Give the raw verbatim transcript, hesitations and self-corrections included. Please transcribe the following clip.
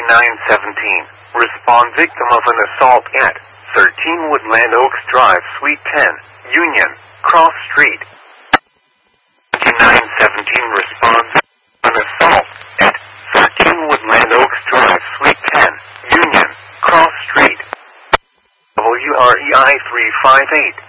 nine seventeen. Respond victim of an assault at thirteen Woodland Oaks Drive, Suite ten, Union, Cross Street. nine seventeen. Respond an assault at thirteen Woodland Oaks Drive, Suite ten, Union, Cross Street. W R E I three five eight.